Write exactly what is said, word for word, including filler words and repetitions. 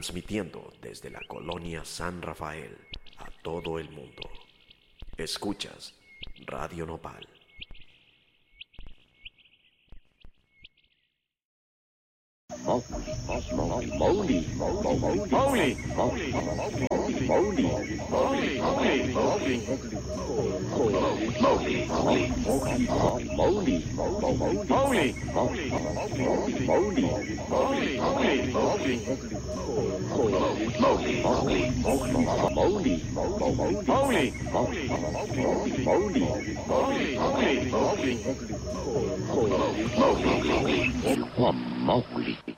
transmitiendo desde la colonia San Rafael a todo el mundo. Escuchas Radio Nopal. Mowgli, Mowgli, Mowgli, Mowgli, Mowgli, Mowgli, Mowgli, Mowgli.